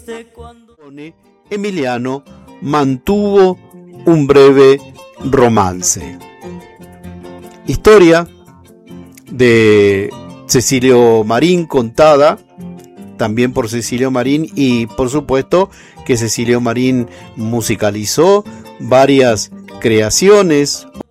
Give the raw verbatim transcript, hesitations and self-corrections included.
Emiliano mantuvo un breve romance. Historia de Cecilio Marín, contada también por Cecilio Marín, y por supuesto que Cecilio Marín musicalizó varias creaciones